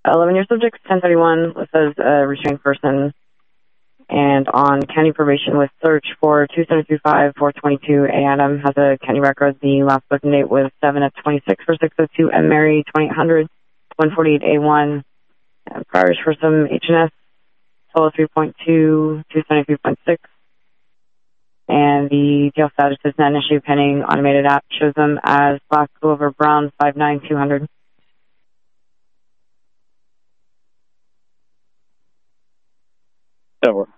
11-year subject, 1031, says restrained person, and on county probation with search for 2725-422. A. Adam has a county record. The last booking date was 7/26 for 602, and Mary 2800, 148 A1. Priors for some HNS, 1203.2, 273.6. And the jail status is not an issue pending automated app. Shows them as black over brown 59200. Over.